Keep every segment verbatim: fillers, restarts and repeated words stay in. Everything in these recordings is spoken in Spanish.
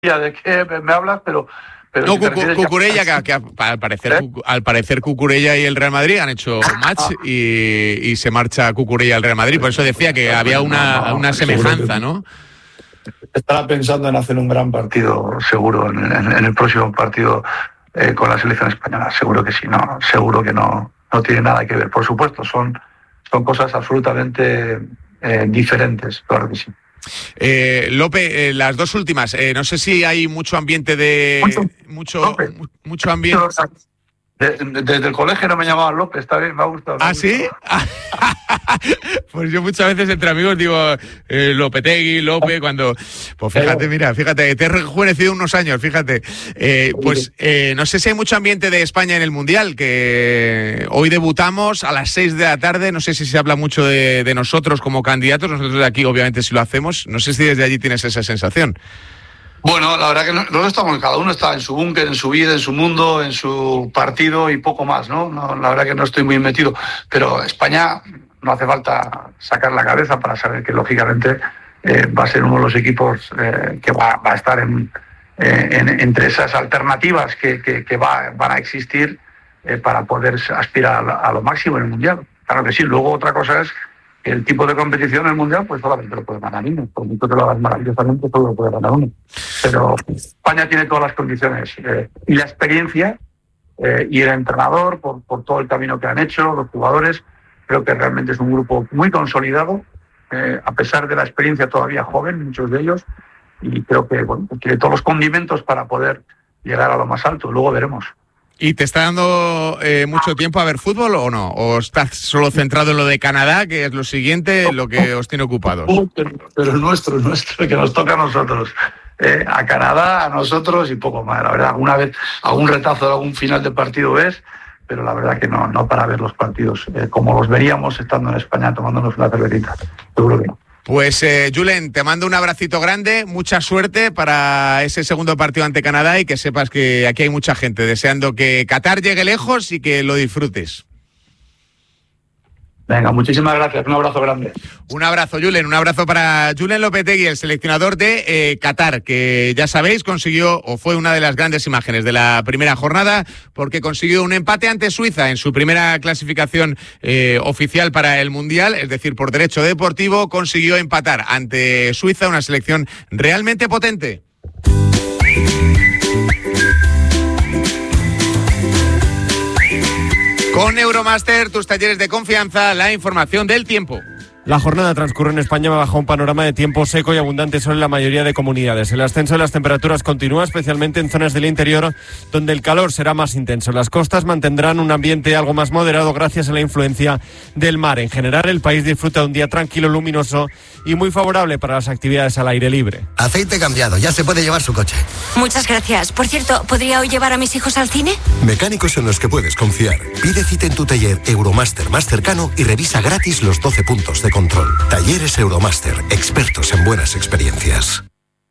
de qué me hablas, pero... pero no, si Cucu, Cucurella, que, que al parecer ¿Eh? al parecer Cucurella y el Real Madrid han hecho match y, y se marcha Cucurella al Real Madrid. Por eso decía que había una, no, no, una semejanza, ¿no? Estará pensando en hacer un gran partido, seguro, en, en, en el próximo partido eh, con la selección española. Seguro que sí, no, seguro que no, no tiene nada que ver. Por supuesto, son, son cosas absolutamente eh, diferentes, claro que sí. Eh, Lope, eh, las dos últimas, eh, no sé si hay mucho ambiente de... Mucho, mucho, Lope. mucho ambiente... Desde, desde el colegio no me llamaban López, está bien, me ha gustado. ¿Ah, sí? Pues yo muchas veces entre amigos digo eh, Lopetegui, Lope, cuando... Pues fíjate, mira, fíjate, te he rejuvenecido unos años, fíjate. Eh, pues eh, no sé si hay mucho ambiente de España en el Mundial, que hoy debutamos a las seis de la tarde, no sé si se habla mucho de, de nosotros como candidatos, nosotros de aquí obviamente sí lo hacemos, no sé si desde allí tienes esa sensación. Bueno, la verdad que nosotros estamos, cada uno está en su búnker, en su vida, en su mundo, en su partido y poco más, ¿no? no la verdad que no estoy muy metido, pero España no hace falta sacar la cabeza para saber que lógicamente eh, va a ser uno de los equipos eh, que va, va a estar en, eh, en, entre esas alternativas que, que, que va, van a existir eh, para poder aspirar a, a lo máximo en el Mundial. Claro que sí, luego otra cosa es el tipo de competición en el Mundial, pues solamente lo puede ganar uno. Por mucho que lo hagas maravillosamente, solo lo puede ganar uno. Pero España tiene todas las condiciones eh, y la experiencia eh, y el entrenador, por, por todo el camino que han hecho, los jugadores, creo que realmente es un grupo muy consolidado, eh, a pesar de la experiencia todavía joven, muchos de ellos, y creo que bueno, tiene todos los condimentos para poder llegar a lo más alto. Luego veremos. ¿Y te está dando eh, mucho tiempo a ver fútbol o no? ¿O estás solo centrado en lo de Canadá, que es lo siguiente, lo que os tiene ocupados? Pero, pero nuestro, nuestro, que nos toca a nosotros. Eh, a Canadá, a nosotros y poco más. La verdad, alguna vez, algún retazo de algún final de partido ves, pero la verdad que no, no para ver los partidos eh, como los veríamos estando en España tomándonos una cervecita. Seguro que no. Pues, eh, Julen, te mando un abracito grande, mucha suerte para ese segundo partido ante Canadá y que sepas que aquí hay mucha gente deseando que Qatar llegue lejos y que lo disfrutes. Venga, muchísimas gracias, un abrazo grande. Un abrazo, Julen, un abrazo para Julen Lopetegui, el seleccionador de eh, Qatar, que ya sabéis consiguió, o fue una de las grandes imágenes de la primera jornada, porque consiguió un empate ante Suiza en su primera clasificación eh, oficial para el Mundial, es decir, por derecho deportivo, consiguió empatar ante Suiza, una selección realmente potente. Con Euromaster, tus talleres de confianza, la información del tiempo. La jornada transcurre en España bajo un panorama de tiempo seco y abundante sol en la mayoría de comunidades. El ascenso de las temperaturas continúa, especialmente en zonas del interior, donde el calor será más intenso. Las costas mantendrán un ambiente algo más moderado gracias a la influencia del mar. En general, el país disfruta de un día tranquilo, luminoso y muy favorable para las actividades al aire libre. Aceite cambiado, ya se puede llevar su coche. Muchas gracias. Por cierto, ¿podría hoy llevar a mis hijos al cine? Mecánicos en los que puedes confiar. Pide cita en tu taller Euromaster más cercano y revisa gratis los doce puntos de control. Talleres Euromaster, expertos en buenas experiencias.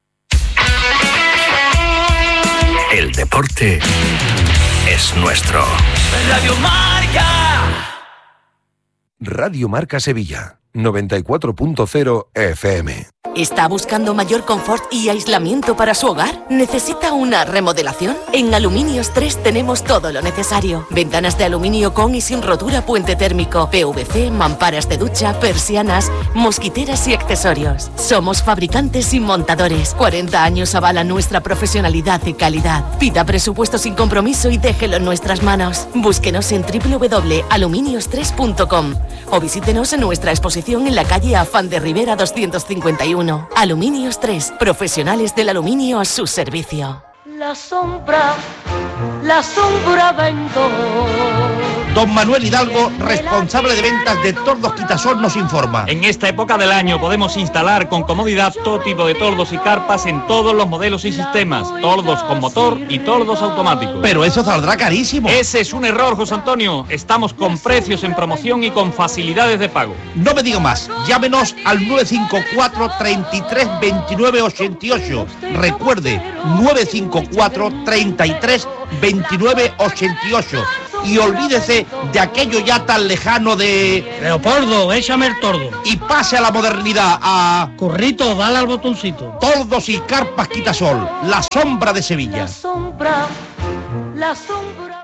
El deporte es nuestro. Radio Marca. Radio Marca Sevilla, noventa y cuatro punto cero F M. ¿Está buscando mayor confort y aislamiento para su hogar? ¿Necesita una remodelación? En Aluminios tres tenemos todo lo necesario. Ventanas de aluminio con y sin rotura, puente térmico, P V C, mamparas de ducha, persianas, mosquiteras y accesorios. Somos fabricantes y montadores. cuarenta años avalan nuestra profesionalidad y calidad. Pida presupuesto sin compromiso y déjelo en nuestras manos. Búsquenos en doble u doble u doble punto aluminios tres punto com o visítenos en nuestra exposición en la calle Afán de Rivera doscientos cincuenta y uno. Aluminios tres, profesionales del aluminio a su servicio. La sombra, la sombra vento. Don Manuel Hidalgo, responsable de ventas de Tordos Quitasol, nos informa. En esta época del año podemos instalar con comodidad todo tipo de tordos y carpas en todos los modelos y sistemas. Tordos con motor y tordos automáticos. Pero eso saldrá carísimo. Ese es un error, José Antonio. Estamos con precios en promoción y con facilidades de pago. No me digo más. Llámenos al nueve cinco cuatro, treinta y tres, veintinueve ochenta y ocho. Recuerde, nueve cinco cuatro, treinta y tres, veintinueve ochenta y ocho. y olvídese de aquello ya tan lejano de... Leopoldo, échame el tordo. Y pase a la modernidad, a... Currito, dale al botoncito. Tordos y carpas quitasol, la sombra de Sevilla. La sombra, la sombra...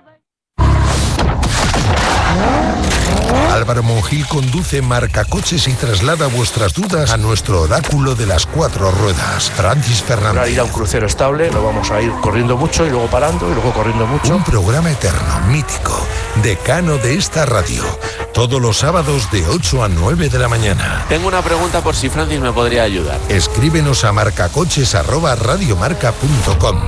Álvaro Monjil conduce Marcacoches y traslada vuestras dudas a nuestro oráculo de las cuatro ruedas, Francis Fernández. Para ir a un crucero estable, lo vamos a ir corriendo mucho y luego parando y luego corriendo mucho. Un programa eterno, mítico, decano de esta radio. Todos los sábados de ocho a nueve de la mañana. Tengo una pregunta por si Francis me podría ayudar. Escríbenos a marcacoches arroba radiomarca punto com.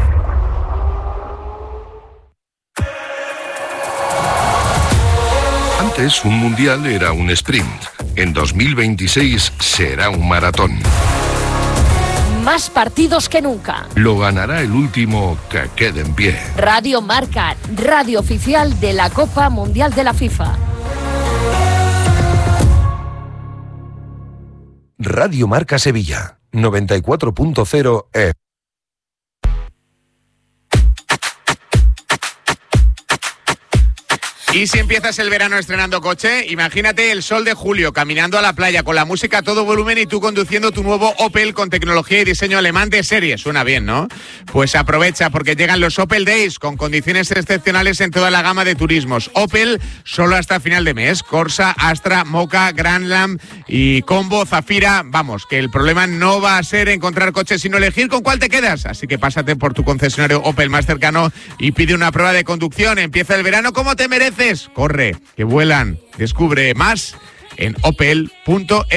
Antes, un mundial era un sprint. En dos mil veintiséis será un maratón. Más partidos que nunca. Lo ganará el último que quede en pie. Radio Marca, radio oficial de la Copa Mundial de la FIFA. Radio Marca Sevilla, noventa y cuatro punto cero F M. Y si empiezas el verano estrenando coche, imagínate el sol de julio, caminando a la playa con la música a todo volumen y tú conduciendo tu nuevo Opel con tecnología y diseño alemán de serie. Suena bien, ¿no? Pues aprovecha porque llegan los Opel Days con condiciones excepcionales en toda la gama de turismos. Opel solo hasta final de mes. Corsa, Astra, Mocha, Grandland y Combo, Zafira. Vamos, que el problema no va a ser encontrar coches, sino elegir con cuál te quedas. Así que pásate por tu concesionario Opel más cercano y pide una prueba de conducción. Empieza el verano como te mereces. Corre, que vuelan. Descubre más en opel punto es.